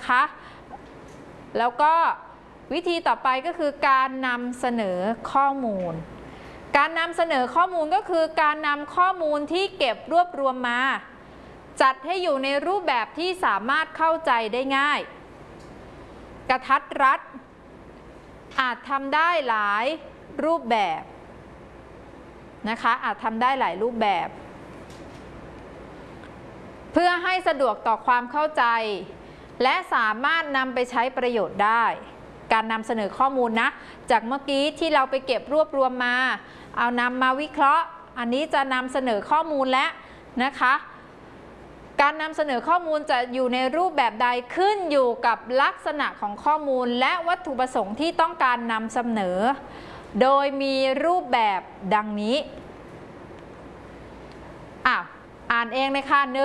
นะคะแล้วก็วิธีต่อไปก็คือการนำเสนอข้อมูลการนำเสนอข้อมูลก็คือการนำข้อมูลที่เก็บรวบรวมมาจัดให้อยู่ในรูปแบบที่สามารถเข้าใจได้ง่ายกระทัดรัดอาจทำได้หลายรูปแบบนะคะอาจทำได้หลายรูปแบบเพื่อให้สะดวกต่อความเข้าใจและสามารถนำไปใช้ประโยชน์ได้การนำเสนอข้อมูลนะจากเมื่อกี้ที่เราไปเก็บรวบรวมมาเอานำมาวิเคราะห์อันนี้จะนำเสนอข้อมูลและนะคะการนำเสนอข้อมูลจะอยู่ในรูปแบบใดขึ้นอยู่กับลักษณะของข้อมูลและวัตถุประสงค์ที่ต้องการนำเสนอโดยมีรูปแบบดังนี้อ่านเองเลยค่ะ1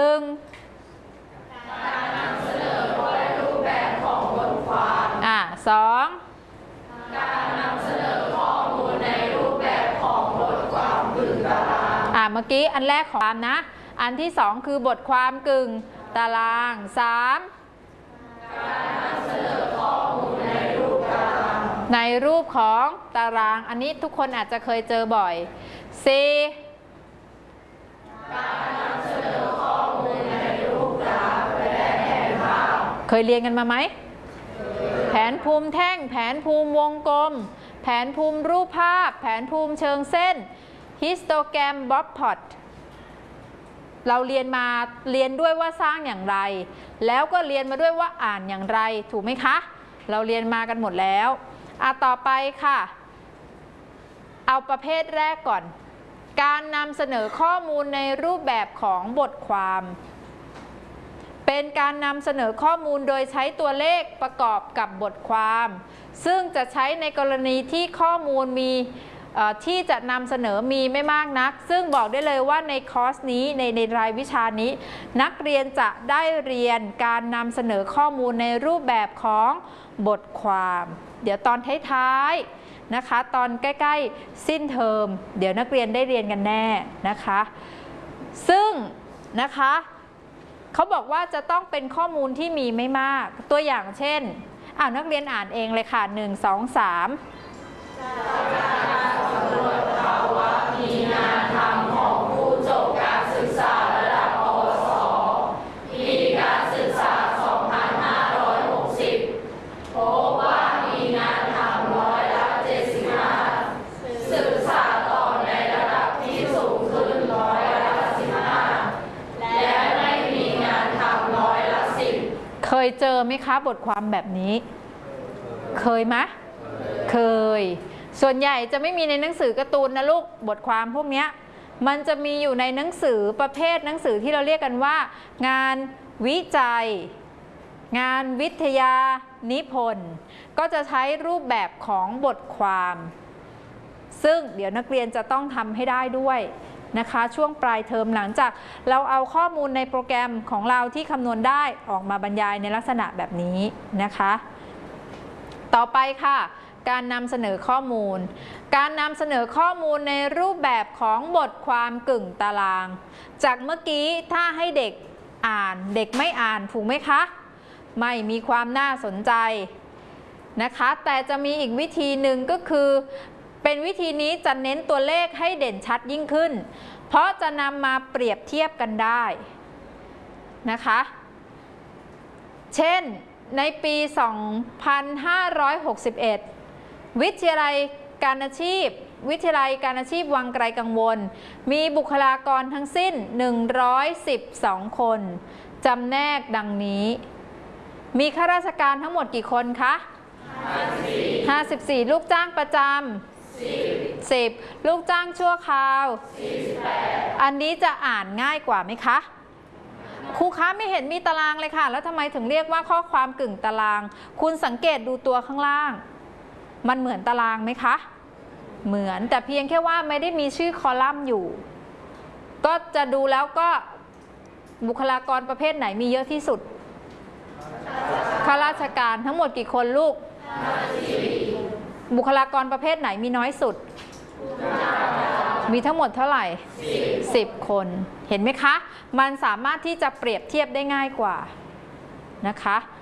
การนำเสนอในรูปแบบของบทความ 2 การนำเสนอข้อมูลในรูปแบบของบทความกึ่งตารางเมื่อกี้อันแรกของนะอันที่2คือบทความกึ่งตาราง3 การนำเสนอข้อมูลในรูปตารางในรูปของตารางอันนี้ทุกคนอาจจะเคยเจอบ่อย4 การนำเสนอข้อมูลในรูปกราฟและแผนภาพเคยเรียนกันมาไหมแผนภูมิแท่งแผนภูมิวงกลมแผนภูมิรูปภาพแผนภูมิเชิงเส้นฮิสโตแกรมบ๊อบพอตเราเรียนด้วยว่าสร้างอย่างไรแล้วก็เรียนมาด้วยว่าอ่านอย่างไรถูกไหมคะเราเรียนมากันหมดแล้วต่อไปค่ะเอาประเภทแรกก่อนการนำเสนอข้อมูลในรูปแบบของบทความเป็นการนำเสนอข้อมูลโดยใช้ตัวเลขประกอบกับบทความซึ่งจะใช้ในกรณีที่ข้อมูลมีที่จะนำเสนอมีไม่มากนักซึ่งบอกได้เลยว่าในคอร์สนี้ในรายวิชานี้นักเรียนจะได้เรียนการนำเสนอข้อมูลในรูปแบบของบทความเดี๋ยวตอนท้ายๆนะคะตอนใกล้ๆสิ้นเทอมเดี๋ยวนักเรียนได้เรียนกันแน่นะคะซึ่งนะคะเขาบอกว่าจะต้องเป็นข้อมูลที่มีไม่มากตัวอย่างเช่นนักเรียนอ่านเองเลยค่ะ1 2 3 มีงานทำของผู้จบการศึกษาระดับปวสปีการศึกษา 2560 พบว่ามีงานทำ75%ศึกษาต่อในระดับที่สูงขึ้น15%และไม่มีงานทำ10% เคยเจอไหมคะบทความแบบนี้เคยไหมเคยส่วนใหญ่จะไม่มีในหนังสือการ์ตูนนะลูกบทความพวกนี้มันจะมีอยู่ในหนังสือประเภทหนังสือที่เราเรียกกันว่างานวิจัยงานวิทยานิพนธ์ก็จะใช้รูปแบบของบทความซึ่งเดี๋ยวนักเรียนจะต้องทำให้ได้ด้วยนะคะช่วงปลายเทอมหลังจากเราเอาข้อมูลในโปรแกรมของเราที่คำนวณได้ออกมาบรรยายในลักษณะแบบนี้นะคะต่อไปค่ะการนำเสนอข้อมูลการนำเสนอข้อมูลในรูปแบบของบทความกึ่งตารางจากเมื่อกี้ถ้าให้เด็กอ่านเด็กไม่อ่านถูกไหมคะไม่มีความน่าสนใจนะคะแต่จะมีอีกวิธีหนึ่งก็คือเป็นวิธีนี้จะเน้นตัวเลขให้เด่นชัดยิ่งขึ้นเพราะจะนำมาเปรียบเทียบกันได้นะคะเช่นในปี 2561 วิทยาลัยการอาชีพวังไกลกังวลมีบุคลากรทั้งสิ้น112 คนจำแนกดังนี้มีข้าราชการทั้งหมดกี่คนคะ54ลูกจ้างประจำ10ลูกจ้างชั่วคราว48อันนี้จะอ่านง่ายกว่าไหมคะครูคะไม่เห็นมีตารางเลยค่ะแล้วทำไมถึงเรียกว่าข้อความกึ่งตารางคุณสังเกตดูตัวข้างล่างมันเหมือนตารางไหมคะเหมือนแต่เพียงแค่ว่าไม่ได้มีชื่อคอลัมน์อยู่ก็จะดูแล้วก็บุคลากรประเภทไหนมีเยอะที่สุดข้าราชการทั้งหมดกี่คนลูกบุคลากรประเภทไหนมีน้อยสุดมีทั้งหมดเท่าไหร่10 คนเห็นไหมคะมันสามารถที่จะเปรียบเทียบได้ง่ายกว่านะคะ